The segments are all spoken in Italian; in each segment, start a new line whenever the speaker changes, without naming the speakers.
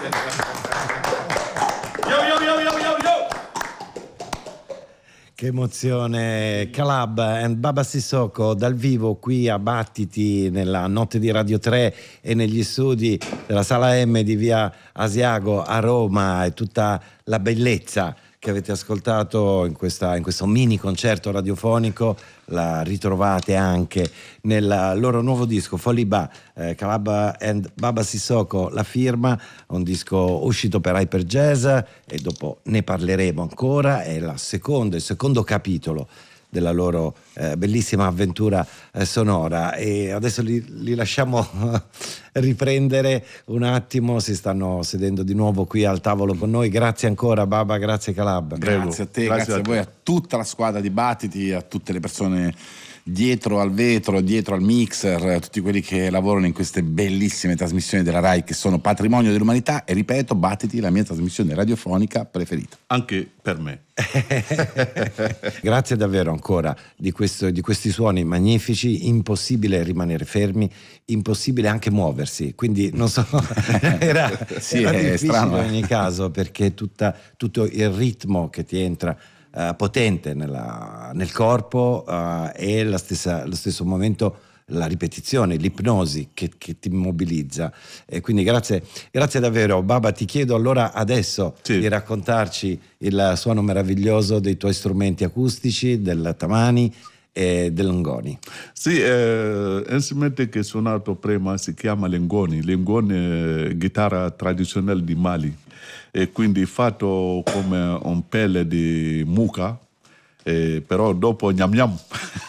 Che emozione, Calab and Baba Sissoko dal vivo qui a Battiti nella notte di Radio 3 e negli studi della Sala M di via Asiago a Roma, e tutta la bellezza che avete ascoltato in questo mini concerto radiofonico la ritrovate anche nel loro nuovo disco Foliba, Calab and Baba Sissoko, la firma, un disco uscito per Hyper Jazz, e dopo ne parleremo ancora. È il secondo capitolo della loro bellissima avventura sonora, e adesso li lasciamo riprendere un attimo. Si stanno sedendo di nuovo qui al tavolo con noi. Grazie ancora Baba, grazie Calab.
Grazie a te, grazie a voi, a tutta la squadra di Battiti, a tutte le persone dietro al vetro, dietro al mixer, tutti quelli che lavorano in queste bellissime trasmissioni della Rai che sono patrimonio dell'umanità. E ripeto, Battiti è la mia trasmissione radiofonica preferita.
Anche per me.
Grazie davvero ancora di questi suoni magnifici. Impossibile rimanere fermi, impossibile anche muoversi, quindi non so, era difficile strano, in ogni caso, perché tutto il ritmo che ti entra potente nel corpo, e allo stesso momento la ripetizione, l'ipnosi che ti immobilizza. E quindi grazie davvero Baba. Ti chiedo allora adesso di raccontarci il suono meraviglioso dei tuoi strumenti acustici, del tamani e dell'ngoni.
Sì, un strumento che ho suonato prima si chiama l'ngoni. L'ngoni è chitarra tradizionale di Mali, e quindi fatto come un pelle di mucca, però dopo gnam gnam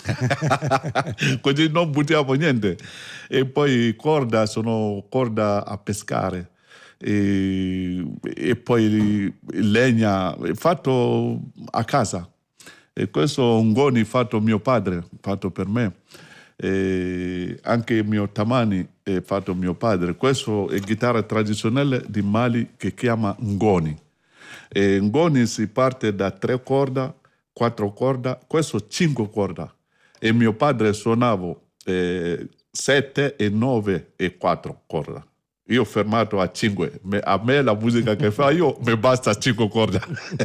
così non buttiamo niente. E poi sono corda a pescare, e poi legna fatto a casa. E questo è un ngoni fatto mio padre, fatto per me. E anche il mio tamani è fatto mio padre. Questo è chitarra tradizionale di Mali che chiama ngoni. E ngoni si parte da 3 corda, 4 corda, questo 5 corda. E mio padre suonava 7 e 9 e 4 corda. Io ho fermato a 5. A me la musica che fa io mi basta 5 corda.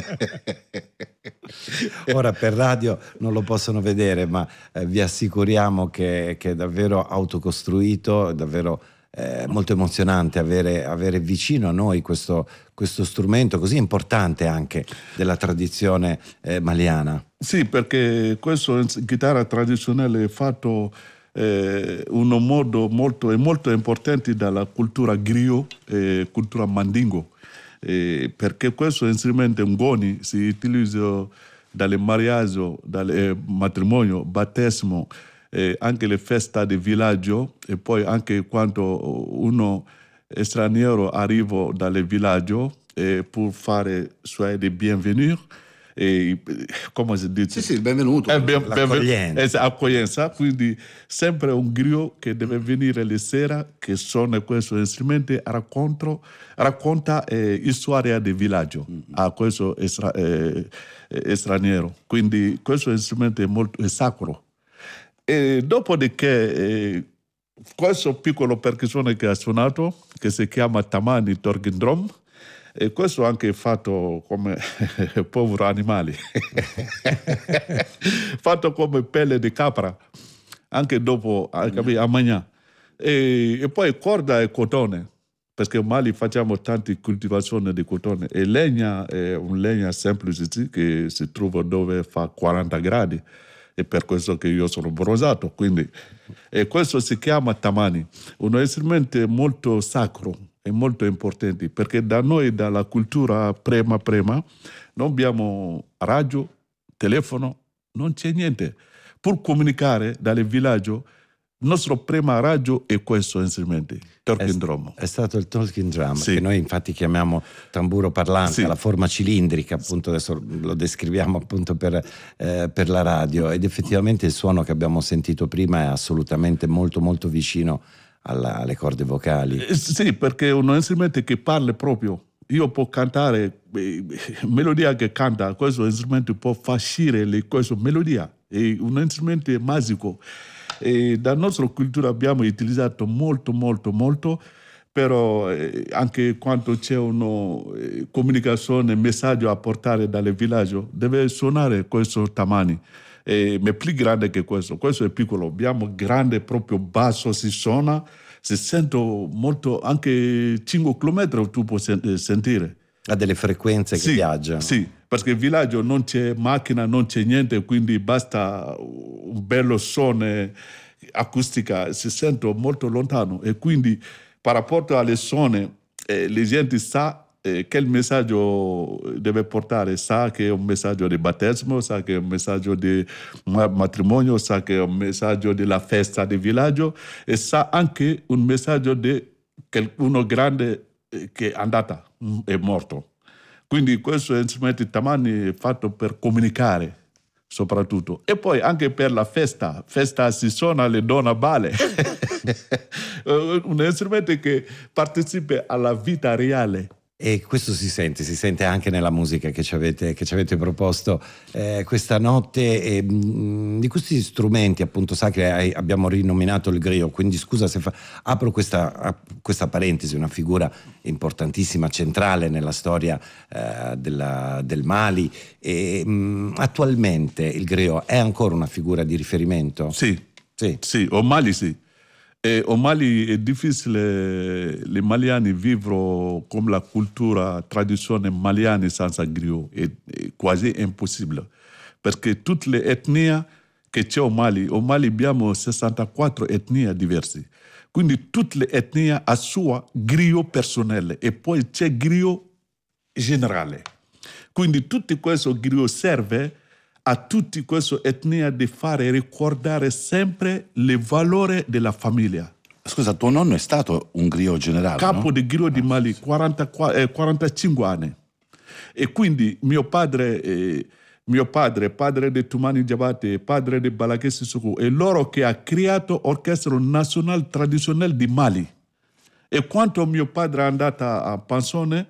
Ora per radio non lo possono vedere, ma vi assicuriamo che è davvero autocostruito, è davvero molto emozionante avere vicino a noi questo strumento così importante anche della tradizione maliana.
Sì, perché questo è chitarra tradizionale fatto un modo molto importante dalla cultura griot e cultura mandingo, perché questo strumento ngoni si utilizza dalle mariage, dalle matrimonio, battesimo, anche le feste di villaggio, e poi anche quando uno straniero arriva dalle villaggio per fare suoi di bienvenue. Come si dice?
Sì, il benvenuto.
Accoglienza. Quindi sempre un griot che deve venire la sera, che suona questo strumento, racconta storia del villaggio a questo straniero. Quindi questo strumento è sacro. E dopodiché questo piccolo percussione che ha suonato, che si chiama tamani talking drum, e questo anche è fatto come povero animali, fatto come pelle di capra, anche dopo a mangiare. E poi corda e cotone, perché in Mali facciamo tante coltivazioni di cotone, e legna è un legna semplice che si trova dove fa 40 gradi, e per questo che io sono bronzato. Quindi, e questo si chiama tamani, uno strumento molto sacro e molto importante, perché da noi, dalla cultura prima, non abbiamo radio, telefono, non c'è niente. Per comunicare dal villaggio, il nostro prima radio è questo strumento, talking drum.
È stato il talking drum, che noi infatti chiamiamo tamburo parlante, la forma cilindrica, appunto adesso lo descriviamo appunto per la radio, ed effettivamente il suono che abbiamo sentito prima è assolutamente molto molto vicino alle corde vocali.
Sì, perché è uno strumento che parla proprio. Io posso cantare melodia che canta, questo strumento può far uscire questa melodia. È un strumento magico. E dalla nostra cultura abbiamo utilizzato molto però anche quando c'è una comunicazione, messaggio a portare dal villaggio, deve suonare questo tamani. Ma è più grande che questo è piccolo, abbiamo grande proprio basso, si suona, si sente molto, anche 5 km tu puoi sentire.
Ha delle frequenze che viaggiano.
Sì, perché il villaggio non c'è macchina, non c'è niente, quindi basta un bello suono acustica, si sente molto lontano e quindi per rapporto alle suone, la gente sa che il messaggio deve portare, sa che è un messaggio di battesimo, sa che è un messaggio di matrimonio, sa che è un messaggio della festa del villaggio e sa anche un messaggio di uno grande che è andata, è morto. Quindi questo strumento tamani è fatto per comunicare soprattutto e poi anche per la festa si suona le donne bale. Un strumento che partecipa alla vita reale.
E questo si sente anche nella musica che ci avete proposto questa notte. Di questi strumenti appunto sacri abbiamo rinominato il griot, quindi scusa se apro questa parentesi, una figura importantissima, centrale nella storia del Mali. Attualmente il griot è ancora una figura di riferimento?
Sì, o Mali sì. Au Mali è difficile, i maliani vivere come la cultura, tradizione maliana senza griot, è quasi impossibile, perché tutte le etnie che c'è au Mali abbiamo 64 etnie diverse, quindi tutte le etnie hanno sua griot personale e poi c'è griot generale, quindi tutto questo griot serve a tutte queste etnie di fare ricordare sempre le valori della famiglia.
Scusa, tuo nonno è stato un griot generale,
capo
no?
di griot di Mali, 45 anni. E quindi mio padre, padre di Toumani Diabaté, padre di Balaké Sissoko, è loro che ha creato l'orchestra nazionale tradizionale di Mali. E quando mio padre è andato a pensione,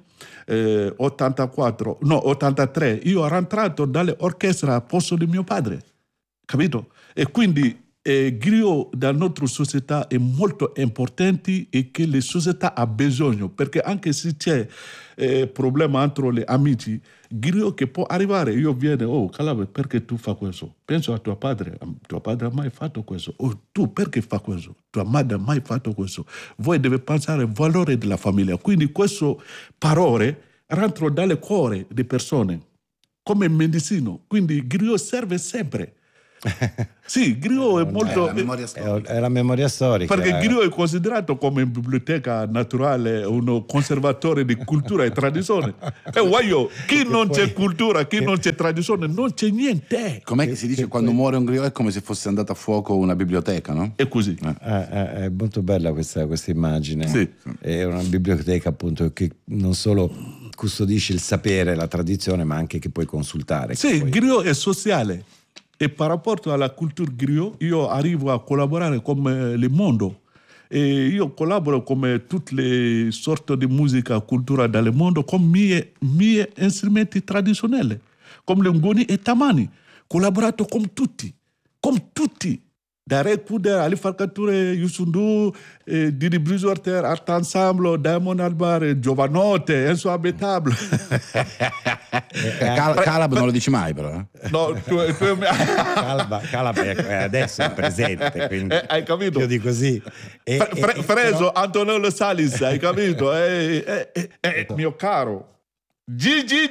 83, io ho rientrato dall'orchestra al posto di mio padre, capito? E quindi griot della nostra società è molto importante e che la società ha bisogno, perché anche se c'è problema tra gli amici, griot che può arrivare, io viene, Calabria, perché tu fai questo? Penso a tuo padre ha mai fatto questo, tu perché fai questo? Tua madre ha mai fatto questo? Voi deve pensare al valore della famiglia, quindi queste parole rientrano dalle cuore delle persone, come medicina, quindi griot serve sempre. Sì, griot è molto...
È la memoria storica.
Perché griot è considerato come biblioteca naturale, un conservatore di cultura e tradizione. E guaio, chi non c'è cultura, chi non c'è tradizione, non c'è niente.
Com'è che si dice quando muore un griot è come se fosse andata a fuoco una biblioteca, no?
È così.
È molto bella questa immagine.
Sì.
È una biblioteca appunto che non solo custodisce il sapere, la tradizione, ma anche che puoi consultare.
Sì, il griot è sociale. E per rapporto alla cultura griot, io arrivo a collaborare con il mondo. E io collaboro con tutte le sorti di musica e cultura del mondo con miei strumenti tradizionali, come le ngoni e tamani. Collaborato con tutti. Darek Pouder, Ali Farkature, Youssou N'Dour, Didi Brizorter, Art Ensemble, Diamond Albar, Giovanotte, Enzo Abetable.
Calab non lo dici mai però.
No,
Calab adesso è presente, quindi
hai capito?
Io dico così.
Freso, Antonello Salis, hai capito? Mio caro. Gigi.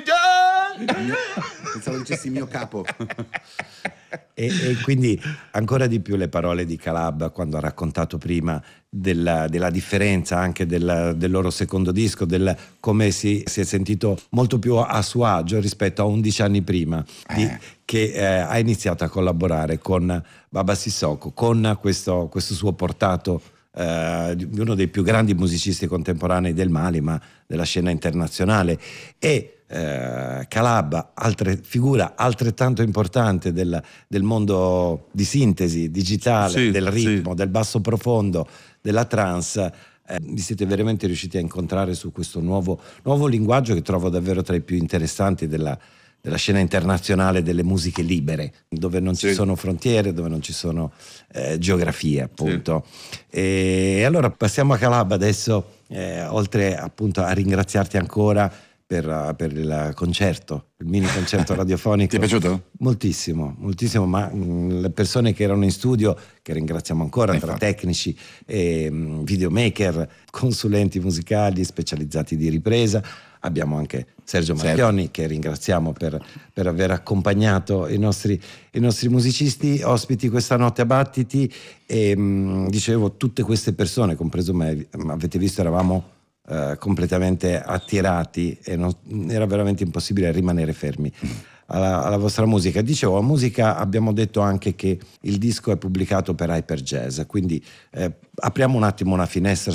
Pensavo dicessi mio capo.
E quindi ancora di più le parole di Calab quando ha raccontato prima della differenza anche del loro secondo disco, del come si è sentito molto più a suo agio rispetto a 11 anni prima che ha iniziato a collaborare con Baba Sissoko, con questo suo portato di uno dei più grandi musicisti contemporanei del Mali, ma della scena internazionale. E Calab, figura altrettanto importante del mondo di sintesi digitale, del ritmo, del basso profondo, della trance. Vi siete veramente riusciti a incontrare su questo nuovo linguaggio che trovo davvero tra i più interessanti della della scena internazionale delle musiche libere, dove non ci sono frontiere, dove non ci sono geografie, appunto. E allora passiamo a Calab adesso, oltre appunto a ringraziarti ancora per il concerto, il mini concerto radiofonico.
Ti è piaciuto?
Moltissimo, moltissimo, ma le persone che erano in studio, che ringraziamo ancora, tra tecnici e videomaker, consulenti musicali specializzati di ripresa. Abbiamo anche Sergio Marchionni, che ringraziamo per aver accompagnato i nostri musicisti ospiti questa notte a Battiti. E dicevo, tutte queste persone, compreso me, avete visto, eravamo completamente attirati e era veramente impossibile rimanere fermi alla vostra musica. Dicevo, la musica, abbiamo detto anche che il disco è pubblicato per Hyperjazz, quindi apriamo un attimo una finestra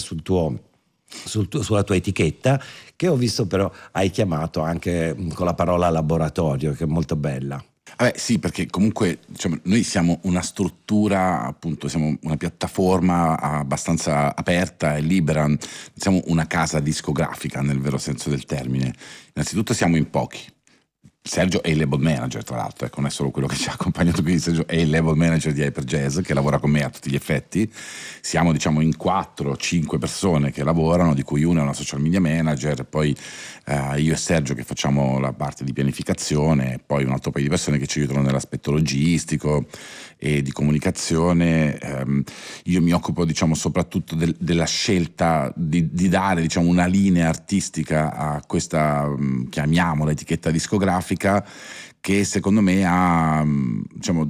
sulla tua etichetta, che ho visto però hai chiamato anche con la parola laboratorio, che è molto bella.
Sì, perché comunque diciamo, noi siamo una struttura, appunto, siamo una piattaforma abbastanza aperta e libera, siamo una casa discografica nel vero senso del termine. Innanzitutto siamo in pochi. Sergio è il label manager, tra l'altro, ecco, non è solo quello che ci ha accompagnato qui. Sergio è il label manager di Hyperjazz, che lavora con me a tutti gli effetti. Siamo, diciamo, in 4-5 persone che lavorano, di cui una è una social media manager, poi io e Sergio che facciamo la parte di pianificazione, poi un altro paio di persone che ci aiutano nell'aspetto logistico e di comunicazione. Io mi occupo, diciamo, soprattutto della scelta di dare, diciamo, una linea artistica a questa, chiamiamola etichetta discografica, che secondo me ha, diciamo,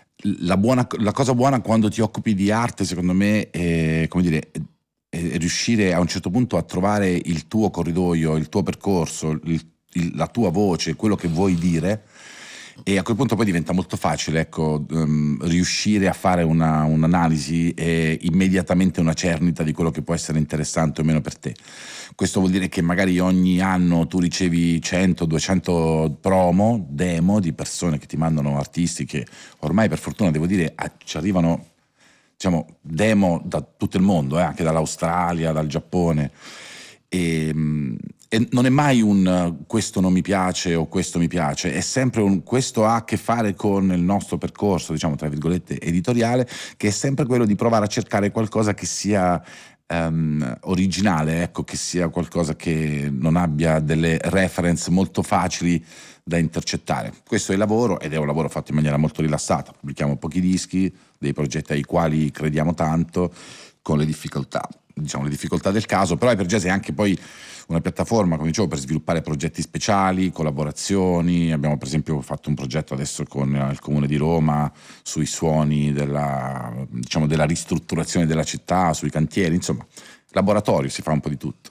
la cosa buona quando ti occupi di arte, secondo me, è, come dire, è riuscire a un certo punto a trovare il tuo corridoio, il tuo percorso, la tua voce, quello che vuoi dire, e a quel punto poi diventa molto facile, ecco, riuscire a fare un'analisi e immediatamente una cernita di quello che può essere interessante o meno per te. Questo vuol dire che magari ogni anno tu ricevi 100-200 promo, demo di persone che ti mandano artisti che ormai, per fortuna, devo dire, ci arrivano, diciamo, demo da tutto il mondo, anche dall'Australia, dal Giappone, e non è mai un questo non mi piace o questo mi piace, è sempre un questo ha a che fare con il nostro percorso, diciamo, tra virgolette, editoriale, che è sempre quello di provare a cercare qualcosa che sia originale, ecco, che sia qualcosa che non abbia delle reference molto facili da intercettare. Questo è il lavoro, ed è un lavoro fatto in maniera molto rilassata. Pubblichiamo pochi dischi, dei progetti ai quali crediamo tanto, con le difficoltà, diciamo, le difficoltà del caso, però Hyperjazz è anche poi una piattaforma, come dicevo, per sviluppare progetti speciali, collaborazioni. Abbiamo per esempio fatto un progetto adesso con il Comune di Roma sui suoni della ristrutturazione della città, sui cantieri, insomma, laboratorio, si fa un po' di tutto.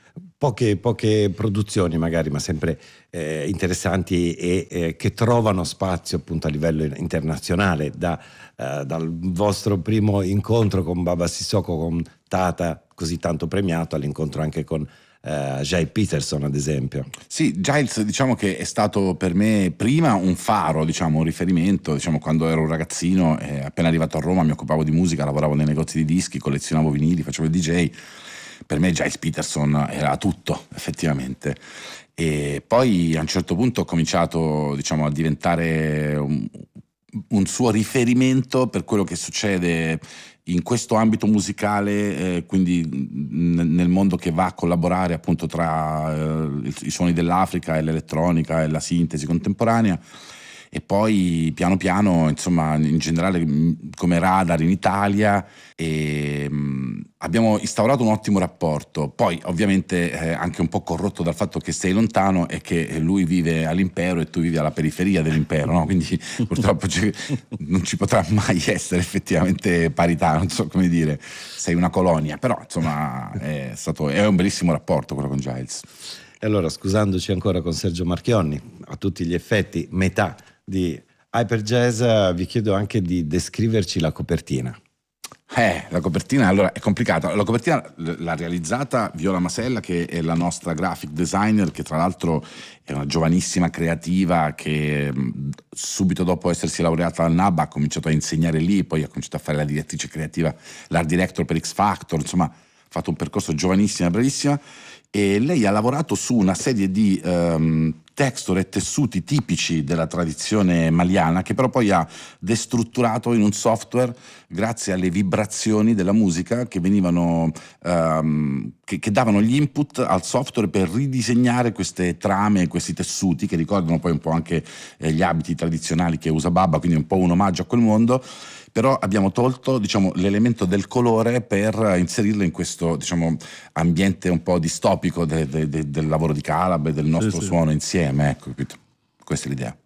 Poche produzioni magari, ma sempre interessanti e che trovano spazio appunto a livello internazionale, dal vostro primo incontro con Baba Sissoko, con Tata, così tanto premiato, all'incontro anche con Giles Peterson, ad esempio.
Sì, Giles, diciamo che è stato per me prima un faro, diciamo, un riferimento, diciamo, quando ero un ragazzino, appena arrivato a Roma mi occupavo di musica, lavoravo nei negozi di dischi, collezionavo vinili, facevo il DJ. Per me Giles Peterson era tutto, effettivamente. E poi a un certo punto ho cominciato, diciamo, a diventare un suo riferimento per quello che succede in questo ambito musicale, quindi nel mondo che va a collaborare appunto tra i suoni dell'Africa e l'elettronica e la sintesi contemporanea. E poi piano piano, insomma, in generale come radar in Italia, abbiamo instaurato un ottimo rapporto. Poi ovviamente anche un po' corrotto dal fatto che sei lontano e che lui vive all'impero e tu vivi alla periferia dell'impero, no? Quindi purtroppo non ci potrà mai essere effettivamente parità, non so come dire, sei una colonia, però insomma è un bellissimo rapporto quello con Giles.
E allora, scusandoci ancora con Sergio Marchionni, a tutti gli effetti metà di Hyperjazz, vi chiedo anche di descriverci la copertina.
La copertina allora è complicata. La copertina l'ha realizzata Viola Masella, che è la nostra graphic designer, che tra l'altro è una giovanissima creativa che subito dopo essersi laureata al NAB ha cominciato a insegnare lì, poi ha cominciato a fare la direttrice creativa, l'art director per X Factor, insomma ha fatto un percorso giovanissima, bravissima. E lei ha lavorato su una serie di texture e tessuti tipici della tradizione maliana, che però poi ha destrutturato in un software grazie alle vibrazioni della musica che venivano che davano gli input al software per ridisegnare queste trame, questi tessuti che ricordano poi un po' anche gli abiti tradizionali che usa Baba, quindi un po' un omaggio a quel mondo. Però abbiamo tolto, diciamo, l'elemento del colore per inserirlo in questo, diciamo, ambiente un po' distopico del lavoro di Calab e del nostro suono insieme, ecco, capito? Questa è l'idea.